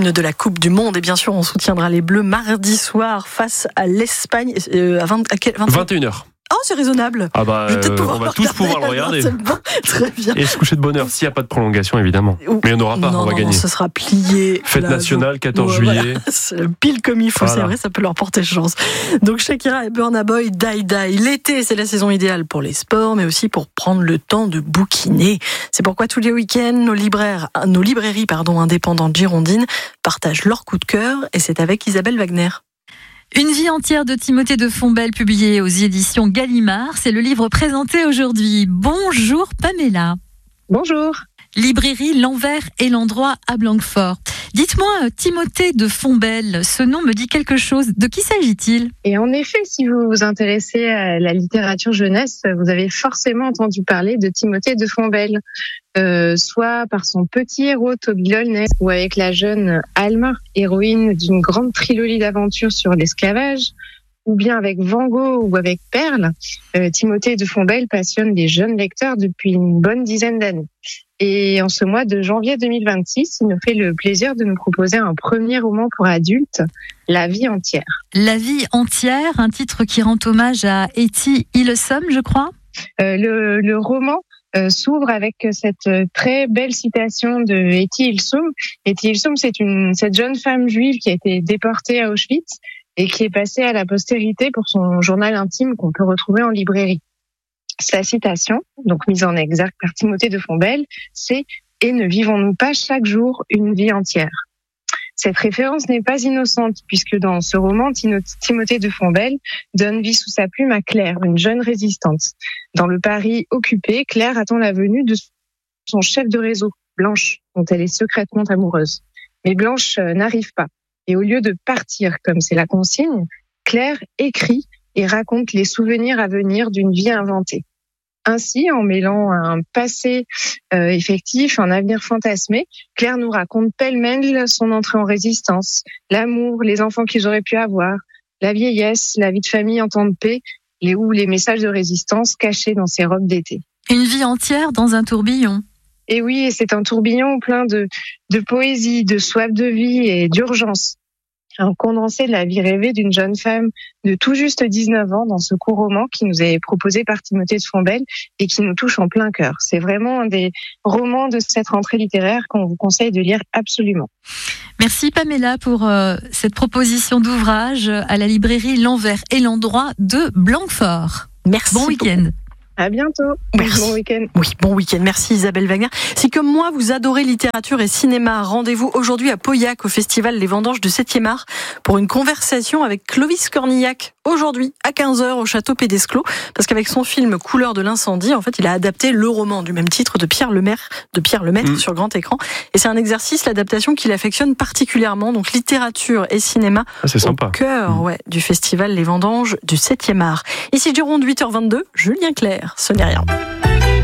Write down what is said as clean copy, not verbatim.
l'hymne de la Coupe du Monde. Et bien sûr, on soutiendra les Bleus mardi soir face à l'Espagne à 21h. Oh, c'est raisonnable. On va tous pouvoir le regarder. C'est bon, très bien. Et se coucher de bonne heure, s'il n'y a pas de prolongation, évidemment. Mais il n'y en aura pas, on va gagner. Ce sera plié. Fête nationale, 14 juillet. Voilà. C'est pile comme il faut, c'est vrai, ça peut leur porter chance. Donc Shakira et Burna Boy, Die Die. L'été, c'est la saison idéale pour les sports, mais aussi pour prendre le temps de bouquiner. C'est pourquoi tous les week-ends, nos librairies indépendantes girondines partagent leur coup de cœur, et c'est avec Isabelle Wagner. Une vie entière de Timothée de Fontbelle, publié aux éditions Gallimard. C'est le livre présenté aujourd'hui. Bonjour Pamela. Bonjour. Librairie L'Envers et l'Endroit à Blanquefort. Dites-moi, Timothée de Fontbelle, ce nom me dit quelque chose. De qui s'agit-il ? Et en effet, si vous vous intéressez à la littérature jeunesse, vous avez forcément entendu parler de Timothée de Fontbelle, soit par son petit héros Toby Lolness, ou avec la jeune Alma, héroïne d'une grande trilogie d'aventures sur l'esclavage, ou bien avec Van Gogh ou avec Perle. Timothée de Fontbelle passionne les jeunes lecteurs depuis une bonne dizaine d'années. Et en ce mois de janvier 2026, il nous fait le plaisir de nous proposer un premier roman pour adultes, La vie entière. La vie entière, un titre qui rend hommage à Etty Hillesum, je crois. Le roman s'ouvre avec cette très belle citation de Etty Hillesum. Etty Hillesum, c'est cette jeune femme juive qui a été déportée à Auschwitz et qui est passée à la postérité pour son journal intime qu'on peut retrouver en librairie. Sa citation, donc mise en exergue par Timothée de Fontbelle, c'est « Et ne vivons-nous pas chaque jour une vie entière ?» Cette référence n'est pas innocente, puisque dans ce roman, Timothée de Fontbelle donne vie sous sa plume à Claire, une jeune résistante. Dans le Paris occupé, Claire attend la venue de son chef de réseau, Blanche, dont elle est secrètement amoureuse. Mais Blanche n'arrive pas. Et au lieu de partir, comme c'est la consigne, Claire écrit et raconte les souvenirs à venir d'une vie inventée. Ainsi, en mêlant un passé effectif, un avenir fantasmé, Claire nous raconte pêle-mêle son entrée en résistance, l'amour, les enfants qu'ils auraient pu avoir, la vieillesse, la vie de famille en temps de paix, les messages de résistance cachés dans ses robes d'été. Une vie entière dans un tourbillon. Et oui, c'est un tourbillon plein de poésie, de soif de vie et d'urgence. Un condensé de la vie rêvée d'une jeune femme de tout juste 19 ans dans ce court roman qui nous est proposé par Timothée de Fontbelle et qui nous touche en plein cœur. C'est vraiment un des romans de cette rentrée littéraire qu'on vous conseille de lire absolument. Merci Pamela pour cette proposition d'ouvrage à la librairie L'Envers et l'Endroit de Blanquefort. Merci. Bon week-end. À bientôt. Merci. Bon week-end. Oui, bon week-end. Merci Isabelle Wagner. Si comme moi, vous adorez littérature et cinéma, rendez-vous aujourd'hui à Pauillac au festival Les Vendanges du 7e art pour une conversation avec Clovis Cornillac. Aujourd'hui, à 15h au château Pédesclos, parce qu'avec son film Couleur de l'incendie, en fait, il a adapté le roman du même titre de Pierre Lemaitre sur grand écran. Et c'est un exercice, l'adaptation qu'il affectionne particulièrement. Donc, littérature et cinéma c'est sympa. Au cœur du festival Les Vendanges du 7e art. Ici Gironde, 8h22, Julien Clerc, ce n'est rien.